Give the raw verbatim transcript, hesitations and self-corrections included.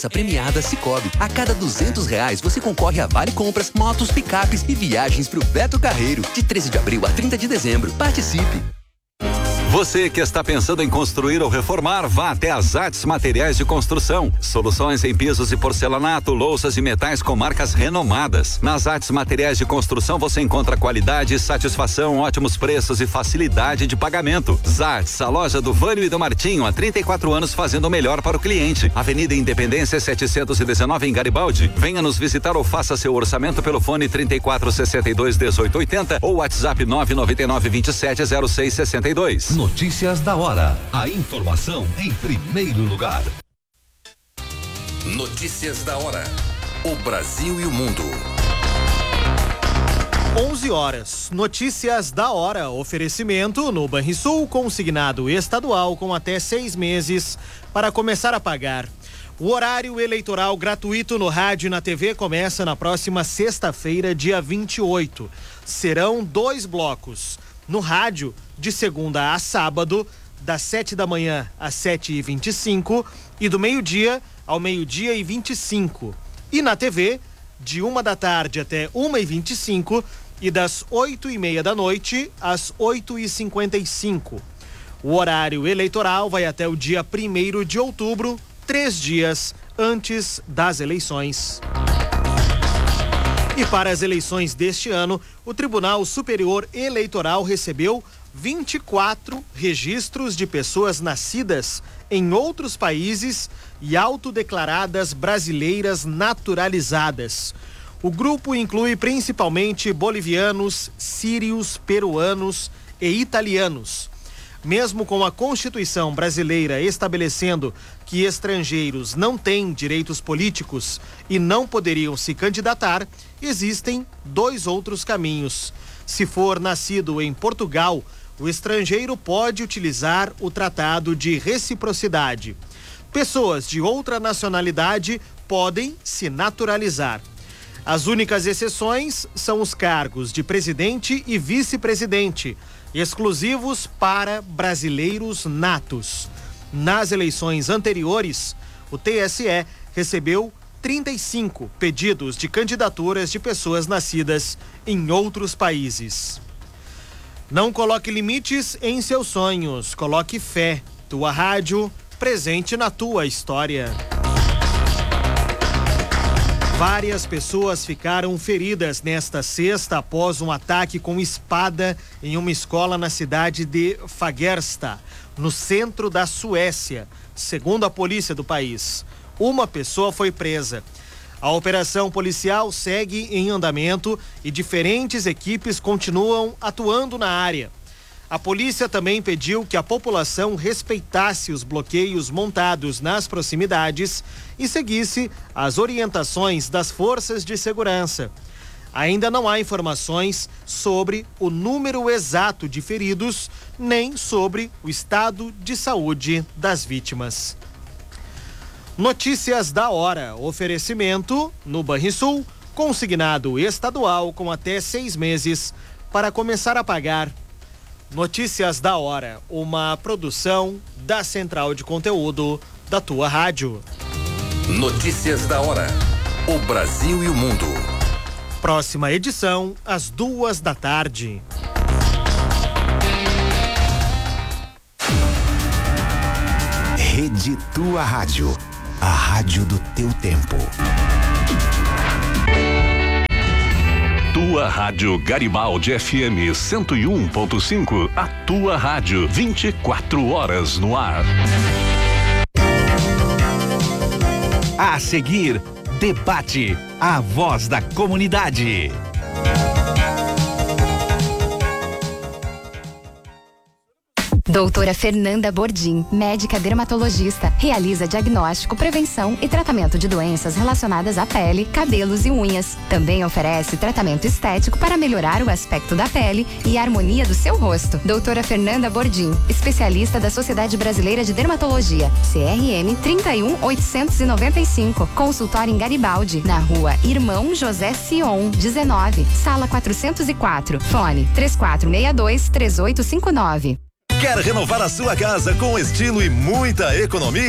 A premiada Cicobi. A cada duzentos reais você concorre a vale compras, motos, picapes e viagens pro Beto Carreiro. De treze de abril a trinta de dezembro. Participe! Você que está pensando em construir ou reformar, vá até a Zates Materiais de Construção. Soluções em pisos e porcelanato, louças e metais com marcas renomadas. Nas Zates Materiais de Construção você encontra qualidade, satisfação, ótimos preços e facilidade de pagamento. Zates, a loja do Vânio e do Martinho, há trinta e quatro anos fazendo o melhor para o cliente. Avenida Independência setecentos e dezenove em Garibaldi. Venha nos visitar ou faça seu orçamento pelo fone trinta e quatro, sessenta e dois, dezoito, oitenta ou WhatsApp nove nove nove, vinte e sete, zero seis, sessenta e dois. Notícias da hora. A informação em primeiro lugar. Notícias da hora. O Brasil e o mundo. onze horas. Notícias da hora. Oferecimento no Banrisul, consignado estadual com até seis meses para começar a pagar. O horário eleitoral gratuito no rádio e na T V começa na próxima sexta-feira, dia vinte e oito. Serão dois blocos. No rádio, de segunda a sábado, das sete da manhã às sete e vinte e cinco e do meio-dia ao meio-dia e vinte e cinco. E na T V, de uma da tarde até uma e vinte e cinco e das oito e meia da noite às oito e cinquenta e cinco. O horário eleitoral vai até o dia primeiro de outubro, três dias antes das eleições. E para as eleições deste ano, o Tribunal Superior Eleitoral recebeu vinte e quatro registros de pessoas nascidas em outros países e autodeclaradas brasileiras naturalizadas. O grupo inclui principalmente bolivianos, sírios, peruanos e italianos. Mesmo com a Constituição brasileira estabelecendo que estrangeiros não têm direitos políticos e não poderiam se candidatar, existem dois outros caminhos. Se for nascido em Portugal, o estrangeiro pode utilizar o Tratado de Reciprocidade. Pessoas de outra nacionalidade podem se naturalizar. As únicas exceções são os cargos de presidente e vice-presidente, exclusivos para brasileiros natos. Nas eleições anteriores, o T S E recebeu trinta e cinco pedidos de candidaturas de pessoas nascidas em outros países. Não coloque limites em seus sonhos, coloque fé. Tua rádio, presente na tua história. Várias pessoas ficaram feridas nesta sexta após um ataque com espada em uma escola na cidade de Fagersta, no centro da Suécia, segundo a polícia do país. Uma pessoa foi presa. A operação policial segue em andamento e diferentes equipes continuam atuando na área. A polícia também pediu que a população respeitasse os bloqueios montados nas proximidades e seguisse as orientações das forças de segurança. Ainda não há informações sobre o número exato de feridos, nem sobre o estado de saúde das vítimas. Notícias da hora. Oferecimento no Banrisul, consignado estadual com até seis meses para começar a pagar. Notícias da hora, uma produção da Central de Conteúdo da tua rádio. Notícias da hora. O Brasil e o mundo. Próxima edição, às duas da tarde. Rede Tua Rádio. A rádio do teu tempo. Tua Rádio Garibaldi F M cento e um ponto cinco. A tua rádio, vinte e quatro horas no ar. A seguir, debate. A voz da comunidade. Doutora Fernanda Bordim, médica dermatologista, realiza diagnóstico, prevenção e tratamento de doenças relacionadas à pele, cabelos e unhas. Também oferece tratamento estético para melhorar o aspecto da pele e a harmonia do seu rosto. Doutora Fernanda Bordim, especialista da Sociedade Brasileira de Dermatologia, C R M trinta e um, oitocentos e noventa e cinco, consultório em Garibaldi, na rua Irmão José Sion, dezenove, sala quatrocentos e quatro, fone três quatro seis dois, três oito cinco nove. Quer renovar a sua casa com estilo e muita economia?